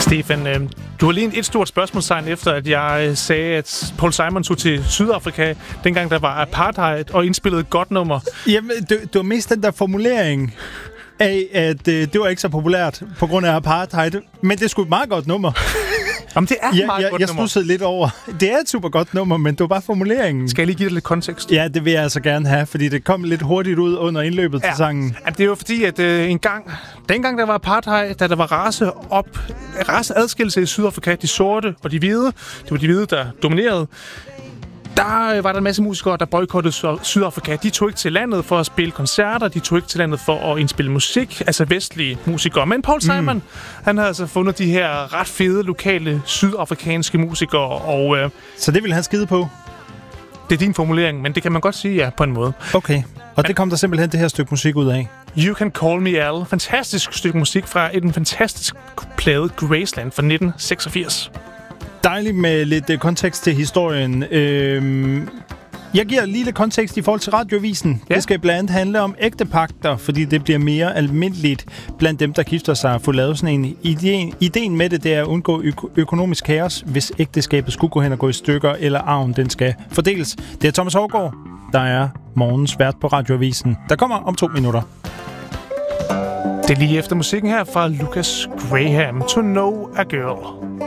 Stefan, du har lige et stort spørgsmålstegn efter, at jeg sagde, at Paul Simon tog til Sydafrika, dengang der var apartheid, og indspillede et godt nummer. Jamen, du har mest den der formulering af, at det var ikke så populært på grund af apartheid, men det er sgu et meget godt nummer. Jamen, det er et meget godt nummer. Jeg studsede lidt over. Det er et super godt nummer, men det var bare formuleringen. Skal jeg lige give dig lidt kontekst? Ja, det vil jeg altså gerne have, fordi det kom lidt hurtigt ud under indløbet til sangen. Ja, det er jo fordi, at dengang der var apartheid, da der var raceadskillelse i Sydafrika, de sorte og de hvide, det var de hvide, der dominerede, der var der en masse musikere, der boykottede Sydafrika. De tog ikke til landet for at spille koncerter, de tog ikke til landet for at indspille musik, altså vestlige musikere. Men Paul Simon, han havde altså fundet de her ret fede, lokale sydafrikanske musikere, og... Så det vil han skide på? Det er din formulering, men det kan man godt sige, ja, på en måde. Okay, og det kom der simpelthen det her stykke musik ud af? You Can Call Me Al. Fantastisk stykke musik fra en fantastisk plade, Graceland, fra 1986. Dejligt med lidt kontekst til historien. Jeg giver lige lidt kontekst i forhold til Radioavisen. Ja. Det skal blandt andet handle om ægtepagter, fordi det bliver mere almindeligt blandt dem, der gifter sig at få lavet sådan en. Ideen med det er at undgå økonomisk kaos, hvis ægteskabet skulle gå hen og gå i stykker, eller arven den skal fordeles. Det er Thomas Haugaard, der er morgens vært på Radioavisen. Der kommer om 2 minutter. Det er lige efter musikken her fra Lucas Graham, To Know a Girl.